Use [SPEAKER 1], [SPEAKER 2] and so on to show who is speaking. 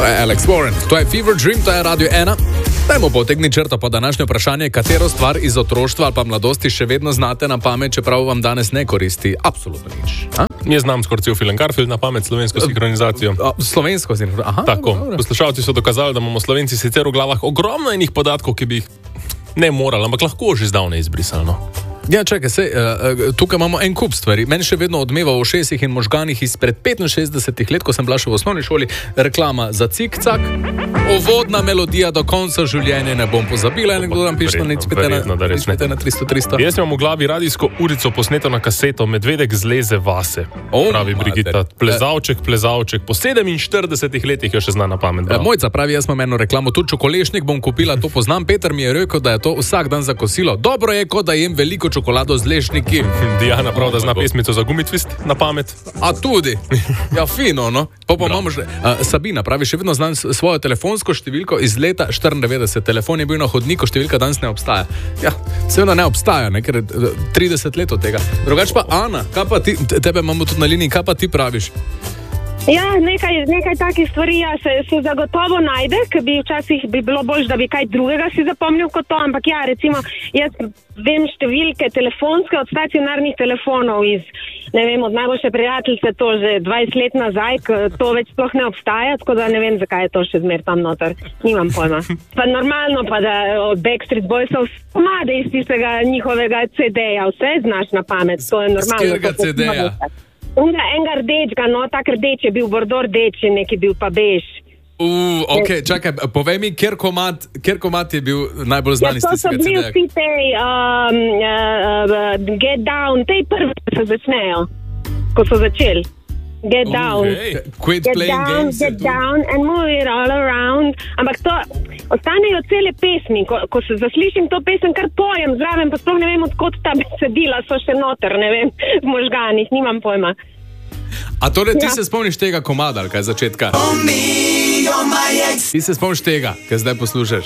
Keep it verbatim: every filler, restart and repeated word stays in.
[SPEAKER 1] je Alex Warren, to je Fever Dream, to je Radio ena. Dajmo potegni črto po današnje vprašanje, katero stvar iz otroštva ali pa mladosti še vedno znate na pamet, čeprav vam danes ne koristi absolutno nič. A?
[SPEAKER 2] Jaz znam skoraj cel film Garfield na pamet, slovensko sinhronizacijo.
[SPEAKER 1] A, slovensko sinhronizacijo, aha.
[SPEAKER 2] Tako, poslušalci so dokazali, da imamo Slovenci sicer v glavah ogromno enih podatkov, ki bi jih ne morali, ampak lahko že zdavne izbrisali, no.
[SPEAKER 1] Ja, čakaj, sej, uh, tukaj imamo en kup stvari. Meni še vedno odmeva v ušesih in možganih izpred petinšestdesetih let, ko sem bila še v osnovni šoli, reklama za Cik-Cak, uvodna melodija do konca življenja, ne bom pozabila, in nekdo nam piše, nič pite na tristo tristo.
[SPEAKER 2] Jaz imam v glavi radijsko urico posneto na kaseto Medvedek zleze vase.
[SPEAKER 1] Oh,
[SPEAKER 2] pravi Brigita, plezavček, plezavček, po sedeminštiridesetih letih jo še zna na pamet.
[SPEAKER 1] Uh, Mojca pravi, jaz imam eno reklamo, tudi čokolešnik bom kupila, to poznam. Peter mi je rekel, da je to vsak dan za kosilo. Dobro je, kot da jem veliko čokolado z lešniki.
[SPEAKER 2] Diana prav, da zna pesmico za Gumitvist na pamet.
[SPEAKER 1] A tudi? Ja, fino, no. Pa pa imamo že... Uh, Sabina pravi, še vedno znam svojo telefonsko številko iz leta štiriindevetdeset. Telefon je bil na hodniku, številka danes ne obstaja. Ja, seveda ne obstaja, ne, ker je trideset let od tega. Drugač pa, Ana, kaj pa ti, tebe imamo tudi na liniji, kaj pa ti praviš?
[SPEAKER 3] Ja, nekaj, nekaj takih stvari ja, se, se zagotovo najde, ker bi včasih bi bilo bolj, da bi kaj drugega si zapomnil kot to, ampak ja, recimo, jaz vem številke telefonske od stacionarnih telefonov iz, ne vem, od najboljše prijateljice to že dvajset let nazaj, to več sploh ne obstaja, tako da ne vem, zakaj je to še zmer tam noter, nimam pojma. Pa normalno pa, da od Backstreet Boysov komade iz tistega njihovega ce deja, vse znaš na pamet, to je normalno.
[SPEAKER 1] Z katerega ce deja?
[SPEAKER 3] Unga, enga rdečga, no, tak rdeč je bil, bordo rdeč, neki bil pa bež.
[SPEAKER 1] Uh, ok, čakaj, povej mi, kjer komad, kjer komad je bil najbolj znan iz
[SPEAKER 3] ja,
[SPEAKER 1] tistega ce deja?
[SPEAKER 3] Ja, to so bili vsi tej um, uh, uh, Get Down, tej prvi se začnejo, ko so začeli. Get down,
[SPEAKER 1] okay. Quit
[SPEAKER 3] get
[SPEAKER 1] playing
[SPEAKER 3] down,
[SPEAKER 1] games,
[SPEAKER 3] get down and move it all around. Ampak to, ostanejo cele pesmi, ko, ko se zaslišim to pesem, kar pojem zraven, pa sploh ne vem, odkot ta besedila so še noter, ne vem, v možganih, nimam pojma.
[SPEAKER 1] A torej ti
[SPEAKER 3] Ja.
[SPEAKER 1] se spomniš tega komada, ali kaj začetka? Ti se spomniš tega, kaj zdaj poslušaš?